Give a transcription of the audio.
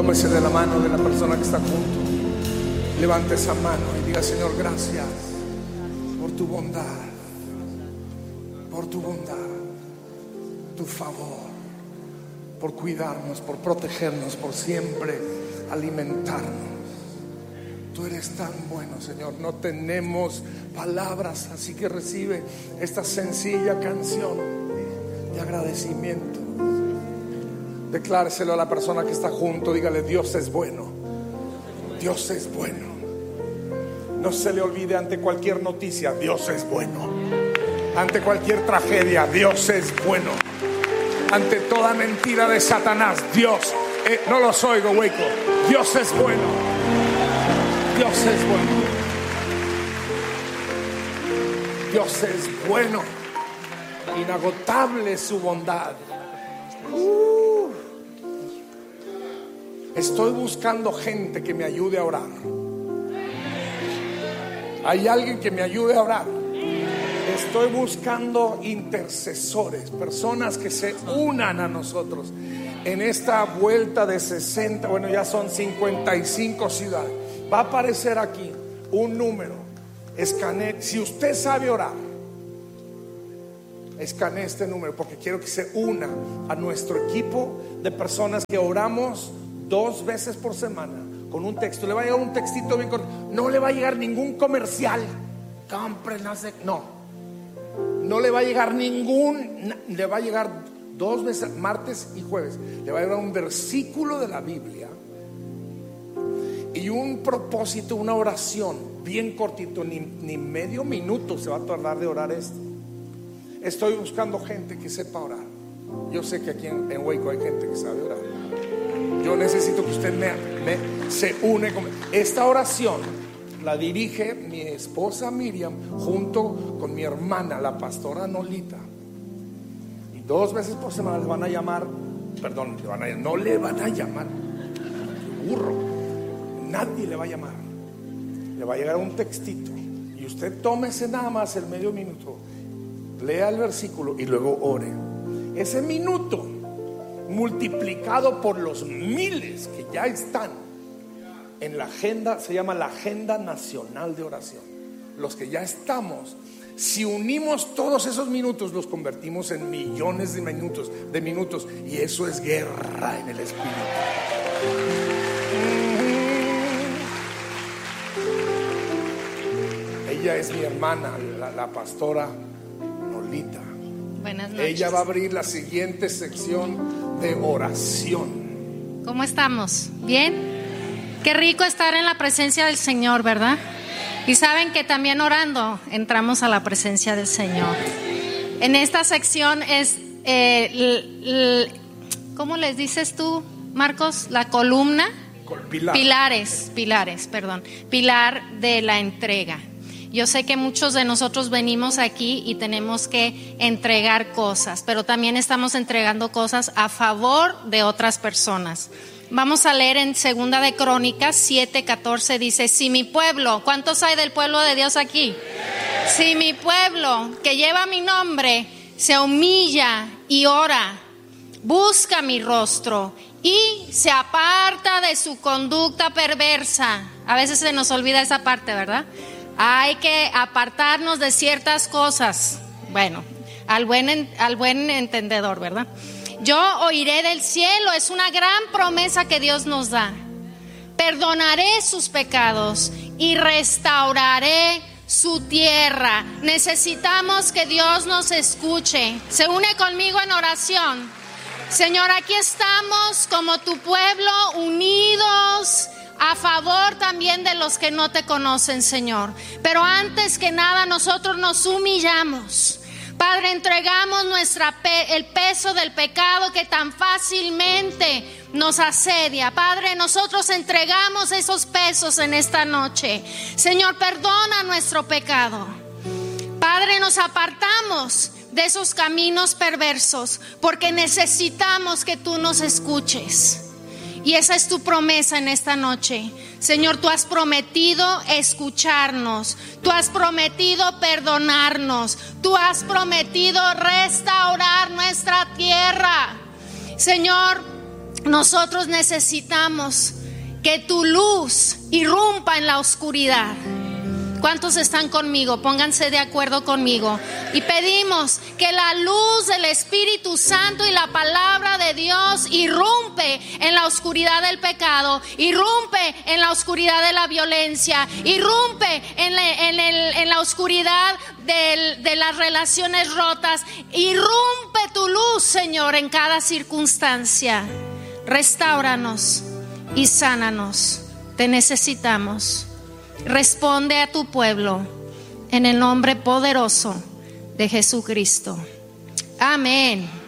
Tómese de la mano de la persona que está junto. Levante esa mano y diga: Señor, gracias por tu bondad, por tu bondad, tu favor, por cuidarnos, por protegernos, por siempre alimentarnos. Tú eres tan bueno, Señor. No tenemos palabras, así que recibe esta sencilla canción de agradecimiento. Decláreselo a la persona que está junto. Dígale: Dios es bueno. Dios es bueno. No se le olvide ante cualquier noticia: Dios es bueno. Ante cualquier tragedia: Dios es bueno. Ante toda mentira de Satanás: Dios, no los oigo, Waco. Dios es bueno. Dios es bueno. Dios es bueno. Inagotable su bondad. Estoy buscando gente que me ayude a orar. ¿Hay alguien que me ayude a orar? Estoy buscando intercesores, personas que se unan a nosotros en esta vuelta de 60, bueno, ya son 55 ciudades. Va a aparecer aquí un número. Escanee. Si usted sabe orar, escanee este número, porque quiero que se una a nuestro equipo de personas que oramos 2 veces por semana con un texto. Le va a llegar un textito bien corto. No le va a llegar ningún comercial. Compre, no le va a llegar ningún. Le va a llegar 2 veces, martes y jueves. Le va a llegar un versículo de la Biblia y un propósito, una oración bien cortito. Ni medio minuto se va a tardar de orar esto. Estoy buscando gente que sepa orar. Yo sé que aquí en Waco hay gente que sabe orar. Yo necesito que usted se une con esta oración. La dirige mi esposa Miriam junto con mi hermana, la pastora Nolita. Y 2 veces por semana les van a llamar. Perdón, no le van a llamar. Burro. Nadie le va a llamar. Le va a llegar un textito y usted tómese nada más el medio minuto, lea el versículo y luego ore. Ese minuto multiplicado por los miles que ya están en la agenda, se llama la Agenda Nacional de Oración. Los que ya estamos, si unimos todos esos minutos, los convertimos en millones de minutos, y eso es guerra en el espíritu. Ella es mi hermana, la pastora Nolita. Buenas noches. Ella va a abrir la siguiente sección de oración. ¿Cómo estamos? ¿Bien? Qué rico estar en la presencia del Señor, ¿verdad? Y saben que también orando entramos a la presencia del Señor. En esta sección es, ¿cómo les dices tú, Marcos? La columna. Pilar de la entrega. Yo sé que muchos de nosotros venimos aquí y tenemos que entregar cosas, pero también estamos entregando cosas a favor de otras personas. Vamos a leer en 2 de Crónicas 7:14, dice: si mi pueblo, ¿cuántos hay del pueblo de Dios aquí? Si mi pueblo, que lleva mi nombre, se humilla y ora, busca mi rostro y se aparta de su conducta perversa. A veces se nos olvida esa parte, ¿verdad? Hay que apartarnos de ciertas cosas. Bueno, al buen entendedor, ¿verdad? Yo oiré del cielo, es una gran promesa que Dios nos da. Perdonaré sus pecados y restauraré su tierra. Necesitamos que Dios nos escuche. Se une conmigo en oración. Señor, aquí estamos como tu pueblo, unidos a favor también de los que no te conocen, Señor. Pero antes que nada, nosotros nos humillamos. Padre, entregamos el peso del pecado que tan fácilmente nos asedia. Padre, nosotros entregamos esos pesos en esta noche. Señor, perdona nuestro pecado. Padre, nos apartamos de esos caminos perversos porque necesitamos que tú nos escuches. Y esa es tu promesa en esta noche. Señor, tú has prometido escucharnos, tú has prometido perdonarnos, tú has prometido restaurar nuestra tierra. Señor, Nosotros necesitamos que tu luz irrumpa en la oscuridad. ¿Cuántos están conmigo? Pónganse de acuerdo conmigo. Y pedimos que la luz del Espíritu Santo y la palabra de Dios irrumpe en la oscuridad del pecado, irrumpe en la oscuridad de la violencia, irrumpe en la oscuridad de las relaciones rotas. Irrumpe tu luz, Señor, en cada circunstancia. Restáuranos y sánanos. Te necesitamos. Responde a tu pueblo en el nombre poderoso de Jesucristo. Amén.